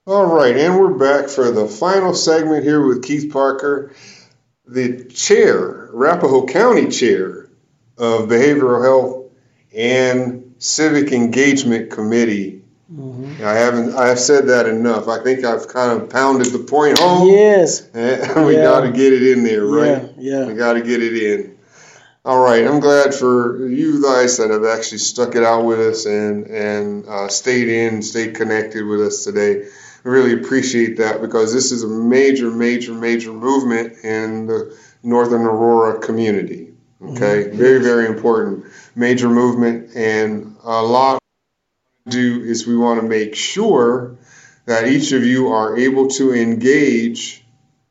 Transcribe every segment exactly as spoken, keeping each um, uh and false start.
All right, and we're back for the final segment here with Keith Parker, the chair, Arapahoe County chair of Behavioral Health and Civic Engagement Committee. Mm-hmm. I haven't, I have said that enough. I think I've kind of pounded the point home. Yes. And we yeah. got to get it in there, right? Yeah, yeah. We got to get it in. All right, I'm glad for you guys that have actually stuck it out with us and, and uh, stayed in, stayed connected with us today. I really appreciate that because this is a major, major, major movement in the Northern Aurora community. Okay, mm-hmm. very, very important major movement, and a lot we do is we want to make sure that each of you are able to engage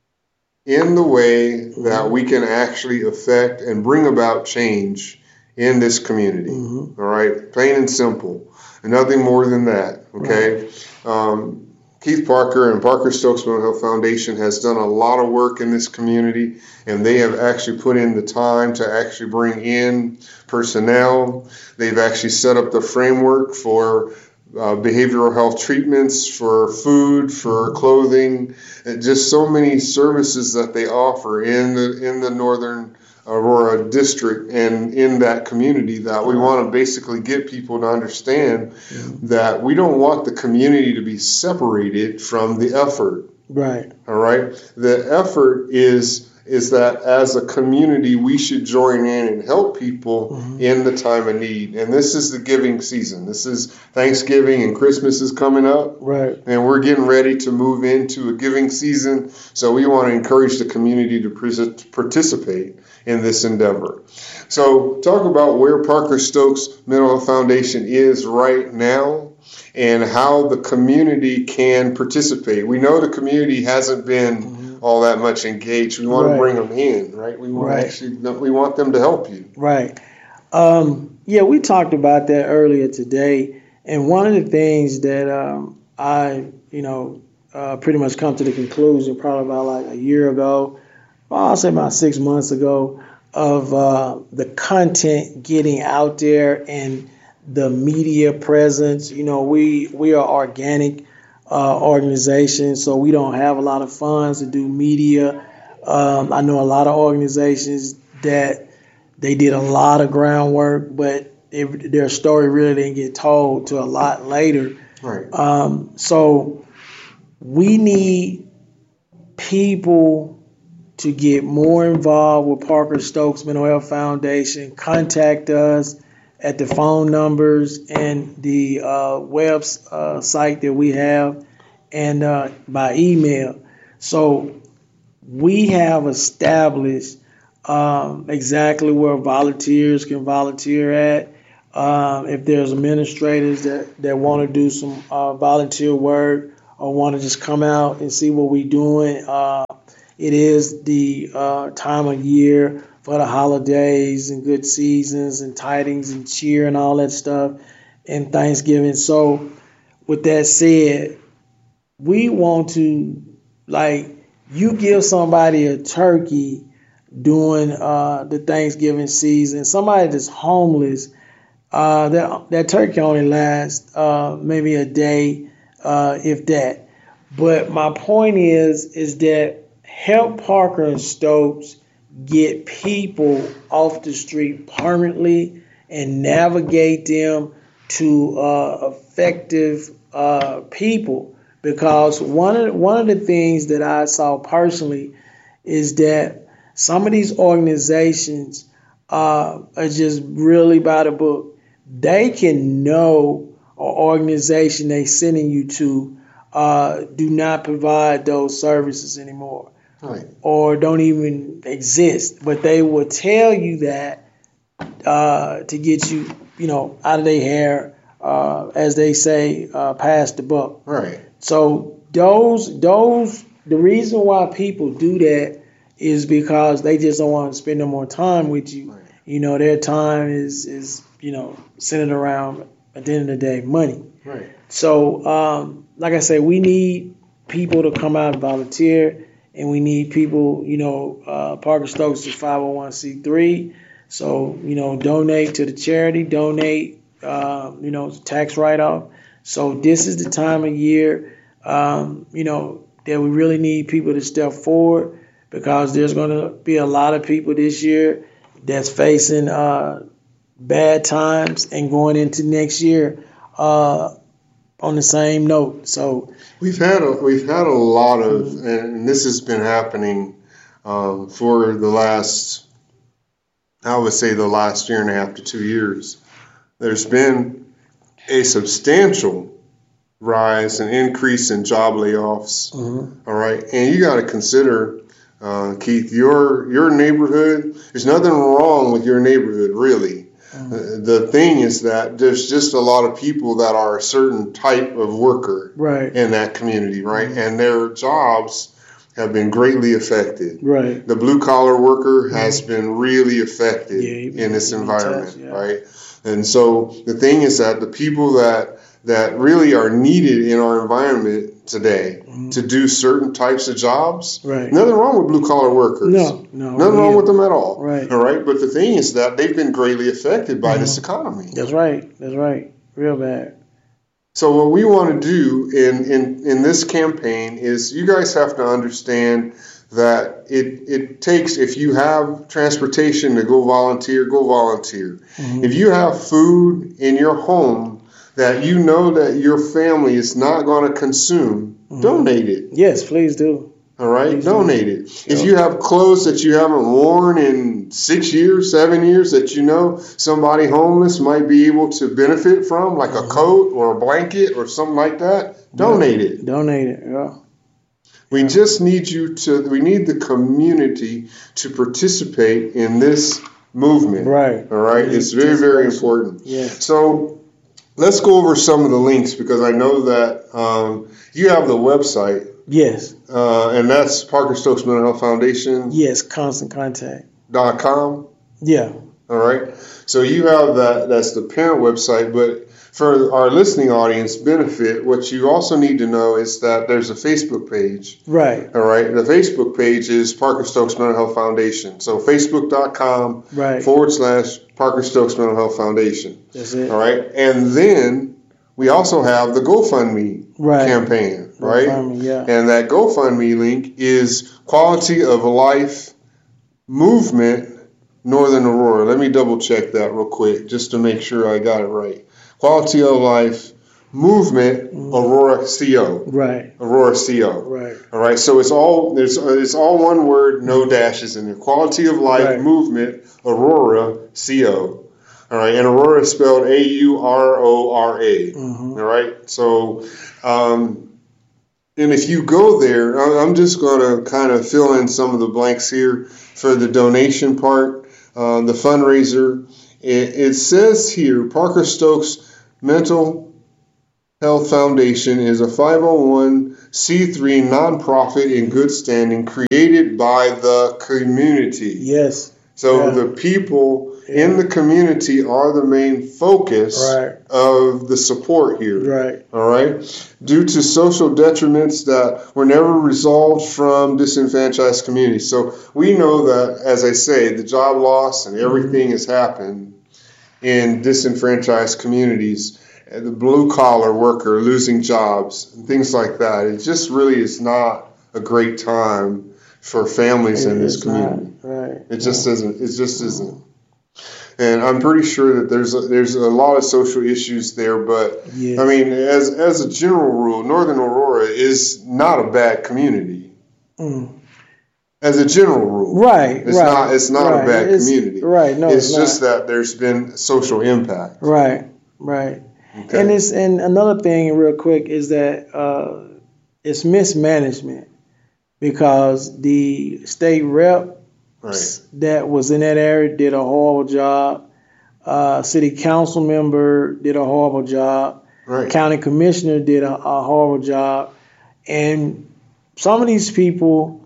in the way that we can actually affect and bring about change in this community. Mm-hmm. All right, plain and simple, and nothing more than that. Okay. Right. Um, Keith Parker and Parker Stokes Mental Health Foundation has done a lot of work in this community, and they have actually put in the time to actually bring in personnel. They've actually set up the framework for uh, behavioral health treatments, for food, for clothing, and just so many services that they offer in the in the Northern Aurora district and in that community that we want to basically get people to understand that we don't want the community to be separated from the effort. Right. All right. The effort is is that as a community we should join in and help people mm-hmm. in the time of need. And this is the giving season. This is Thanksgiving and Christmas is coming up. Right. And we're getting ready to move into a giving season. So we want to encourage the community to participate in this endeavor. So talk about where Parker Stokes Mental Health Foundation is right now and how the community can participate. We know the community hasn't been mm-hmm. all that much engaged. We want right. to bring them in, right? We want right. actually we want them to help you. Right. Um, yeah, we talked about that earlier today, and one of the things that um, I, you know, uh, pretty much come to the conclusion probably about like a year ago. Well, I'll say about six months ago, of uh, the content getting out there and the media presence. You know, we we are organic uh, organization, so we don't have a lot of funds to do media. Um, I know a lot of organizations that they did a lot of groundwork, but it, their story really didn't get told till a lot later. Right. Um, so we need people to get more involved with Parker Stokes Mental Health Foundation. Contact us at the phone numbers and the uh, web uh, site that we have, and uh, by email. So we have established um, exactly where volunteers can volunteer at. Um, if there's administrators that, that want to do some uh, volunteer work or want to just come out and see what we're doing, uh, it is the uh, time of year for the holidays and good seasons and tidings and cheer and all that stuff and Thanksgiving. So with that said, we want to, like, you give somebody a turkey during uh, the Thanksgiving season, somebody that's homeless, uh, that, that turkey only lasts uh, maybe a day, uh, if that. But my point is, is that help Parker and Stokes get people off the street permanently and navigate them to uh, effective uh, people. Because one of one of the things that I saw personally is that some of these organizations uh, are just really by the book. They can know an organization they sending you to uh, do not provide those services anymore. Right. Or don't even exist, but they will tell you that uh, to get you, you know, out of their hair, uh, as they say, uh, past the buck. Right. So those, those, the reason why people do that is because they just don't want to spend no more time with you. Right. You know, their time is, is, you know, centered around, at the end of the day, money. Right. So, um, like I said, we need people to come out and volunteer. And we need people, you know, uh, Parker Stokes is five oh one c three. So, you know, donate to the charity, donate, uh, you know, tax write-off. So this is the time of year. um, you know, that we really need people to step forward because there's going to be a lot of people this year that's facing uh, bad times and going into next year uh, on the same note. So we've had a, we've had a lot of, mm-hmm. and this has been happening um, for the last, I would say the last year and a half to two years. There's been a substantial rise and increase in job layoffs. Mm-hmm. All right, and you got to consider, uh, Keith, your your neighborhood. There's nothing wrong with your neighborhood, really. Mm-hmm. Uh, the thing is that there's just a lot of people that are a certain type of worker, right, in that community, right, mm-hmm. and their jobs have been greatly affected. Right, the blue collar worker has mm-hmm. been really affected yeah, in this environment, touch, yeah. right, and so the thing is that the people that that really are needed in our environment today mm-hmm. to do certain types of jobs. Right. Nothing wrong with blue collar workers. No, no. Nothing wrong with them at all. Right. All right. But the thing is that they've been greatly affected by mm-hmm. this economy. That's right. That's right. Real bad. So what we want to do in, in, in this campaign is you guys have to understand that it it takes, if you have transportation to go volunteer, go volunteer. Mm-hmm. If you have food in your home that you know that your family is not going to consume, mm-hmm. donate it. Yes, please do. All right, please donate do. it. Sure. If you have clothes that you haven't worn in six years, seven years, that you know somebody homeless might be able to benefit from, like mm-hmm. a coat or a blanket or something like that, donate it. Donate it, yeah. We yeah. just need you to, we need the community to participate in this movement. Right. All right, it's very, very important. Yeah. So, let's go over some of the links because I know that um, you have the website. Yes. Uh, and that's Parker Stokes Mental Health Foundation. Yes, constant contact. Dot com. Yeah. All right. So you have that. That's the parent website. But for our listening audience benefit, what you also need to know is that there's a Facebook page. Right. All right. The Facebook page is Parker Stokes Mental Health Foundation. So facebook.com right. forward slash Parker Stokes Mental Health Foundation. That's it. All right. And then we also have the GoFundMe right. campaign, right? GoFundMe, yeah. And that GoFundMe link is Quality of Life Movement Northern Aurora. Let me double check that real quick just to make sure I got it right. Quality of Life Movement mm. Aurora C O. Right. Aurora C O. Right. All right. So it's all there's it's all one word, no dashes in there. Quality of Life right. Movement Aurora C O. All right. And Aurora is spelled A U R O R A. Mm-hmm. All right. So, um, and if you go there, I'm just going to kind of fill in some of the blanks here for the donation part, uh, the fundraiser. It, it says here, Parker Stokes Mental Health Foundation is a five oh one c three nonprofit in good standing created by the community. Yes. So yeah. the people yeah. in the community are the main focus right. of the support here. Right. All right. Due to social detriments that were never resolved from disenfranchised communities. So we know that, as I say, the job loss and everything mm-hmm. has happened in disenfranchised communities. The blue collar worker losing jobs and things like that. It just really is not a great time for families it in this community. Not, right. It just yeah. isn't. It just isn't. And I'm pretty sure that there's a, there's a lot of social issues there. But yes. I mean, as as a general rule, Northern Aurora is not a bad community. Mm. As a general rule, right? It's right, not. It's not right. a bad it's, community. Right. No, it's, it's just not. That there's been social impact. Right. Right. Okay. And it's and another thing, real quick, is that uh, it's mismanagement because the state rep right. that was in that area did a horrible job. Uh, city council member did a horrible job. Right. County commissioner did a, a horrible job, and some of these people.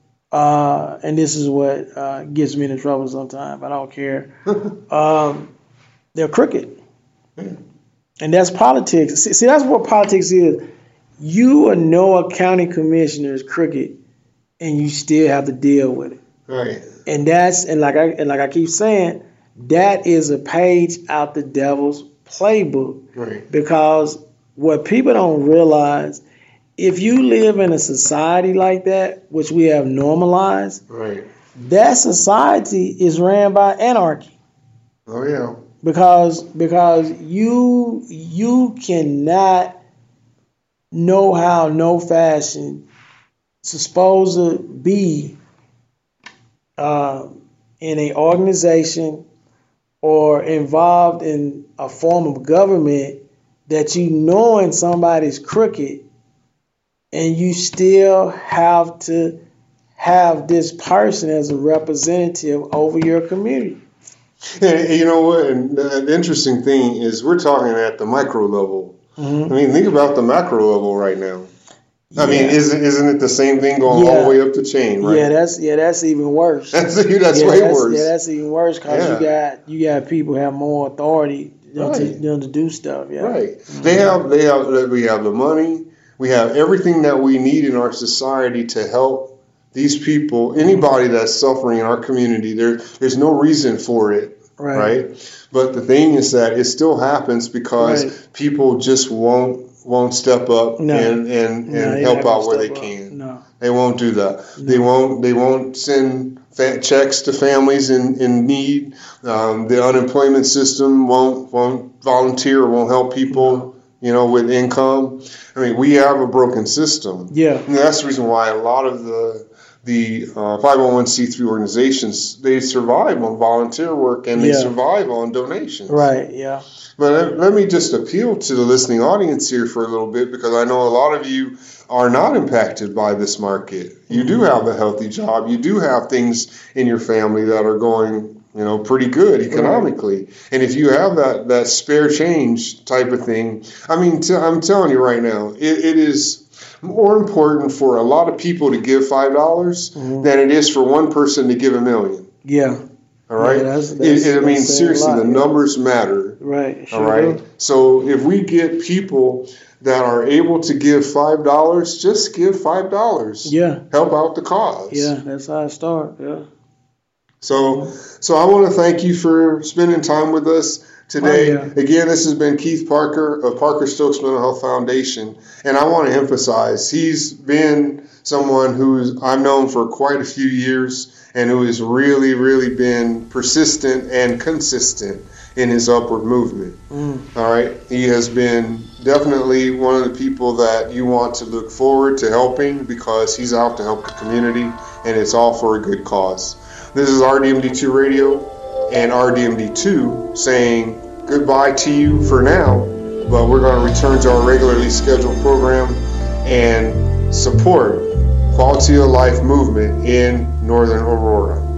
Uh, and this is what uh, gets me into trouble sometimes, but I don't care. um, they're crooked. Yeah. And that's politics. See, see, that's what politics is. You know a county commissioner is crooked, and you still have to deal with it. Right. And that's and like I and like I keep saying, that is a page out the devil's playbook. Right. Because what people don't realize if you live in a society like that, which we have normalized, Right. that society is ran by anarchy. Oh yeah. Because because you you cannot know how no fashion supposed to be uh, in a organization or involved in a form of government that you knowing somebody's crooked and you still have to have this person as a representative over your community. And you know what? And the interesting thing is we're talking at the micro level. Mm-hmm. I mean, think about the macro level right now. I Yeah. mean, isn't isn't it the same thing going all Yeah. the way up the chain, right? Yeah, that's yeah, that's even worse. That's that's yeah, way that's, worse. Yeah, that's even worse because Yeah. you got you got people who have more authority, you know, to, Right. you know, to do stuff. Yeah, Right. They have they have we have the money, we have everything that we need in our society to help these people. Anybody that's suffering in our community, there there's no reason for it. Right. Right. But the thing is that it still happens because Right. people just won't won't step up No. and and, No, and they help not gonna out where they step up. can. No. They won't do that. No. They won't. They won't send fa- checks to families in, in need. Um, the unemployment system won't won't volunteer or won't help people. You know, with income. I mean, we have a broken system. Yeah. And that's the reason why a lot of the the uh, five oh one c three organizations, they survive on volunteer work and they Yeah. survive on donations. Right. Yeah. But let, let me just appeal to the listening audience here for a little bit, because I know a lot of you are not impacted by this market. You do have a healthy job. You do have things in your family that are going, you know, pretty good economically. And if you have that, that spare change type of thing, I mean, t- I'm telling you right now, it, it is more important for a lot of people to give five dollars Mhm. than it is for one person to give a million. Yeah. All right? Yeah, that's- that's- it, it, I mean, that's saying a seriously, lot, the yeah. numbers matter. Right. Sure All right. do. So if we get people that are able to give five dollars, just give five dollars. Yeah. Help out the cause. Yeah. That's how I start. Yeah. So, so I want to thank you for spending time with us today. Oh, yeah. Again, this has been Keith Parker of Parker Stokes Mental Health Foundation, and I want to emphasize he's been someone who's I've known for quite a few years, and who has really, really been persistent and consistent in his upward movement. Mm. All right, he has been definitely one of the people that you want to look forward to helping, because he's out to help the community, and it's all for a good cause. This is R D M D two Radio and R D M D two saying goodbye to you for now, but we're going to return to our regularly scheduled program and support quality of life movement in Northern Aurora.